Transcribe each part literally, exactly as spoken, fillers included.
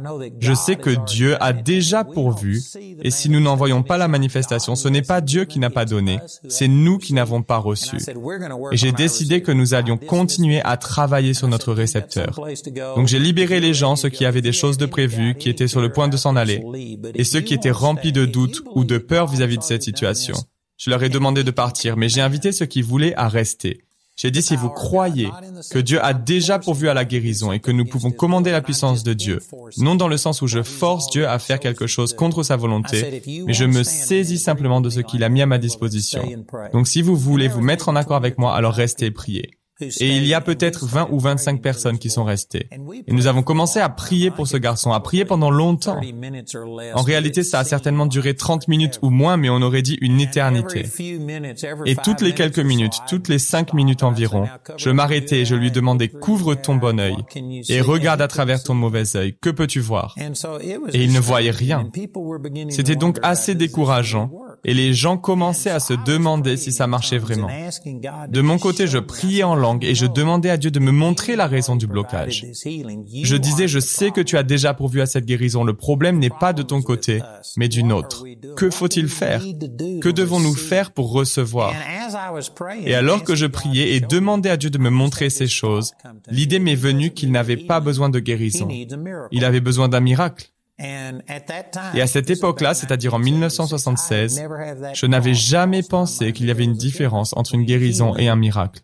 Je sais que Dieu a déjà pourvu, et si nous n'en voyons pas la manifestation, ce n'est pas Dieu qui n'a pas donné, c'est nous qui n'avons pas reçu. Et j'ai décidé que nous allions continuer à travailler sur notre récepteur. Donc j'ai libéré les gens, ceux qui avaient des choses de prévues, qui étaient sur le point de s'en aller, et ceux qui étaient remplis de doutes ou de peur vis-à-vis de cette situation. Je leur ai demandé de partir, mais j'ai invité ceux qui voulaient à rester. J'ai dit, si vous croyez que Dieu a déjà pourvu à la guérison et que nous pouvons commander la puissance de Dieu, non dans le sens où je force Dieu à faire quelque chose contre sa volonté, mais je me saisis simplement de ce qu'il a mis à ma disposition. Donc si vous voulez vous mettre en accord avec moi, alors restez et priez. Et il y a peut-être vingt ou vingt-cinq personnes qui sont restées. Et nous avons commencé à prier pour ce garçon, à prier pendant longtemps. En réalité, ça a certainement duré trente minutes ou moins, mais on aurait dit une éternité. Et toutes les quelques minutes, toutes les cinq minutes environ, je m'arrêtais et je lui demandais, couvre ton bon œil et regarde à travers ton mauvais œil. Que peux-tu voir? Et il ne voyait rien. C'était donc assez décourageant. Et les gens commençaient à se demander si ça marchait vraiment. De mon côté, je priais en langue et je demandais à Dieu de me montrer la raison du blocage. Je disais, je sais que tu as déjà pourvu à cette guérison. Le problème n'est pas de ton côté, mais du nôtre. Que faut-il faire? Que devons-nous faire pour recevoir? Et alors que je priais et demandais à Dieu de me montrer ces choses, l'idée m'est venue qu'il n'avait pas besoin de guérison. Il avait besoin d'un miracle. Et à cette époque-là, c'est-à-dire en mille neuf cent soixante-seize, je n'avais jamais pensé qu'il y avait une différence entre une guérison et un miracle.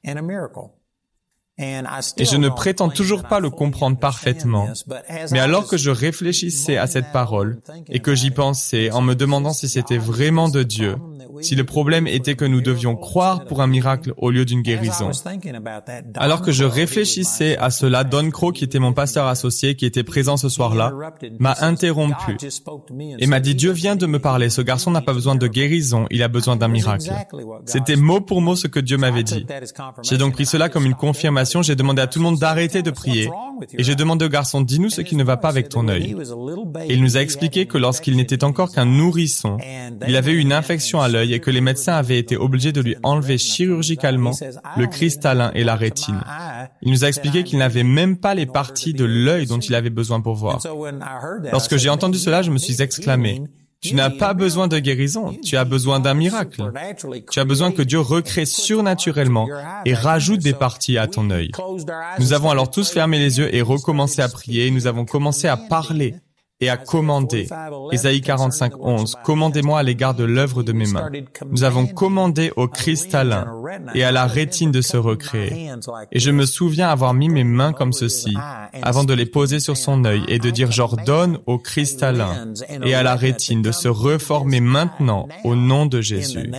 Et je ne prétends toujours pas le comprendre parfaitement, mais alors que je réfléchissais à cette parole et que j'y pensais en me demandant si c'était vraiment de Dieu, si le problème était que nous devions croire pour un miracle au lieu d'une guérison. Alors que je réfléchissais à cela, Don Crow, qui était mon pasteur associé, qui était présent ce soir-là, m'a interrompu et m'a dit, Dieu vient de me parler, ce garçon n'a pas besoin de guérison, il a besoin d'un miracle. C'était mot pour mot ce que Dieu m'avait dit. J'ai donc pris cela comme une confirmation, j'ai demandé à tout le monde d'arrêter de prier et j'ai demandé au garçon, dis-nous ce qui ne va pas avec ton œil. Et il nous a expliqué que lorsqu'il n'était encore qu'un nourrisson, il avait eu une infection à l'œil et que les médecins avaient été obligés de lui enlever chirurgicalement le cristallin et la rétine. Il nous a expliqué qu'il n'avait même pas les parties de l'œil dont il avait besoin pour voir. Lorsque j'ai entendu cela, je me suis exclamé, tu n'as pas besoin de guérison, tu as besoin d'un miracle. Tu as besoin que Dieu recrée surnaturellement et rajoute des parties à ton œil. Nous avons alors tous fermé les yeux et recommencé à prier, et nous avons commencé à parler et à commander. Ésaïe quarante-cinq, onze, commandez-moi à l'égard de l'œuvre de mes mains. Nous avons commandé au cristallin et à la rétine de se recréer. Et je me souviens avoir mis mes mains comme ceci, avant de les poser sur son œil et de dire, j'ordonne au cristallin et à la rétine de se reformer maintenant au nom de Jésus.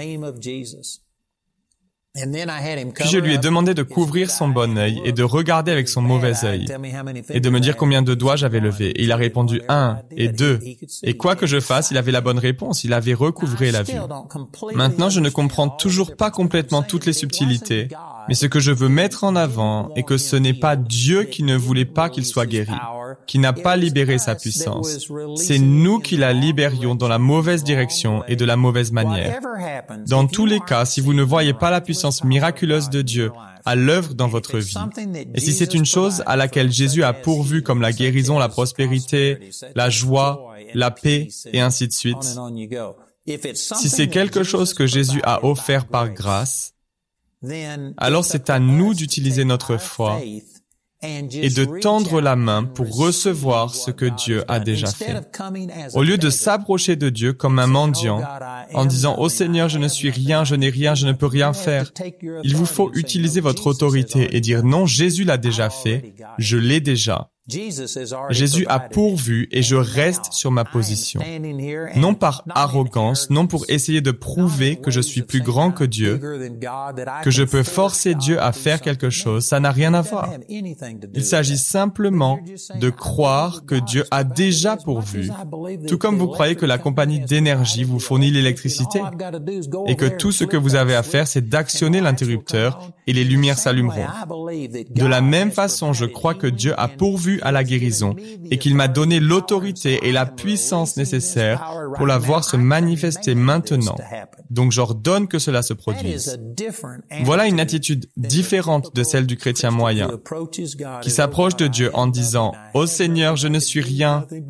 Puis je lui ai demandé de couvrir son bon œil et de regarder avec son mauvais œil et de me dire combien de doigts j'avais levés. Et il a répondu un et deux. Et quoi que je fasse, il avait la bonne réponse. Il avait recouvré la vue. Maintenant, je ne comprends toujours pas complètement toutes les subtilités, mais ce que je veux mettre en avant est que ce n'est pas Dieu qui ne voulait pas qu'il soit guéri, qui n'a pas libéré sa puissance. C'est nous qui la libérions dans la mauvaise direction et de la mauvaise manière. Dans tous les cas, si vous ne voyez pas la puissance miraculeuse de Dieu à l'œuvre dans votre vie, et si c'est une chose à laquelle Jésus a pourvu comme la guérison, la prospérité, la joie, la paix, et ainsi de suite, si c'est quelque chose que Jésus a offert par grâce, alors c'est à nous d'utiliser notre foi et de tendre la main pour recevoir ce que Dieu a déjà fait. Au lieu de s'approcher de Dieu comme un mendiant, en disant « Oh Seigneur, je ne suis rien, je n'ai rien, je ne peux rien faire », il vous faut utiliser votre autorité et dire « Non, Jésus l'a déjà fait, je l'ai déjà ». Jésus a pourvu et je reste sur ma position. Non par arrogance, non pour essayer de prouver que je suis plus grand que Dieu, que je peux forcer Dieu à faire quelque chose, ça n'a rien à voir. Il s'agit simplement de croire que Dieu a déjà pourvu, tout comme vous croyez que la compagnie d'énergie vous fournit l'électricité et que tout ce que vous avez à faire, c'est d'actionner l'interrupteur et les lumières s'allumeront. De la même façon, je crois que Dieu a pourvu à la guérison et qu'il m'a donné l'autorité et la puissance nécessaires pour la voir se manifester maintenant. Donc j'ordonne que cela se produise. Voilà une attitude différente de celle du chrétien moyen qui s'approche de Dieu en disant « Ô Seigneur, je ne suis rien,